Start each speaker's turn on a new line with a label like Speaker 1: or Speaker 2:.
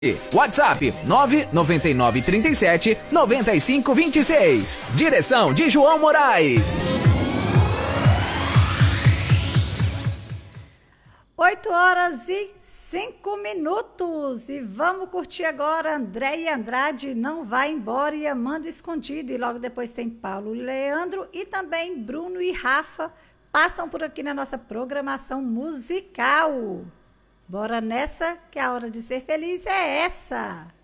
Speaker 1: WhatsApp 99937 9526. Direção de João Moraes.
Speaker 2: 8h05 e vamos curtir agora Andréia Andrade, Não Vai Embora, e Amando Escondido, e logo depois tem Paulo Leandro e também Bruno e Rafa passam por aqui na nossa programação musical. Bora nessa, que a hora de ser feliz é essa.